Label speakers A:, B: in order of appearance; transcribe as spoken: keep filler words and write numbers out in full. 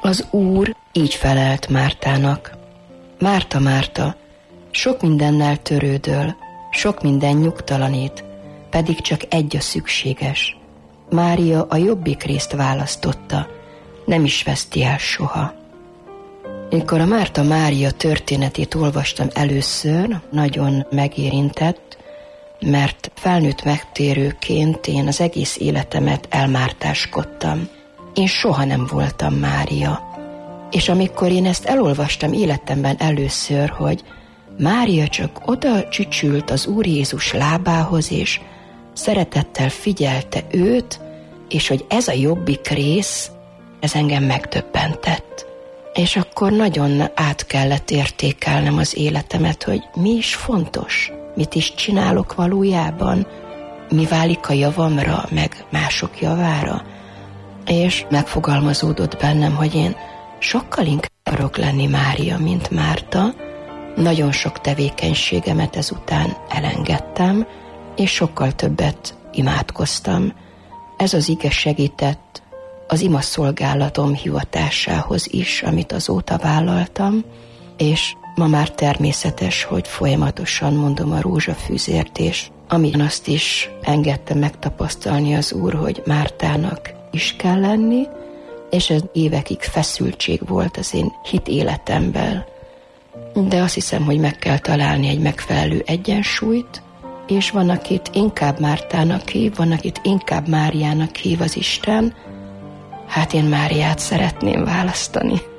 A: Az Úr így felelt Mártának: Márta, Márta, sok mindennel törődöl, sok minden nyugtalanít, pedig csak egy a szükséges. Mária a jobbik részt választotta, nem is veszti el soha. Mikor a Márta Mária történetét olvastam először, nagyon megérintett, mert felnőtt megtérőként én az egész életemet elmártáskodtam. Én soha nem voltam Mária. És amikor én ezt elolvastam életemben először, hogy Mária csak oda csücsült az Úr Jézus lábához, és szeretettel figyelte őt, és hogy ez a jobbik rész, ez engem megdöbbentett. És akkor nagyon át kellett értékelnem az életemet, hogy mi is fontos, mit is csinálok valójában, mi válik a javamra, meg mások javára. És megfogalmazódott bennem, hogy én sokkal inkább akarok lenni Mária, mint Márta. Nagyon sok tevékenységemet ezután elengedtem, és sokkal többet imádkoztam. Ez az ige segített az imaszolgálatom hivatásához is, amit azóta vállaltam, és ma már természetes, hogy folyamatosan mondom a rózsafűzért, és amin azt is engedte megtapasztalni az Úr, hogy Mártának is kell lenni, és ez évekig feszültség volt az én hit életemben. De azt hiszem, hogy meg kell találni egy megfelelő egyensúlyt, és van, akit inkább Mártának hív, van, akit inkább Máriának hív az Isten. Hát én Máriát szeretném választani.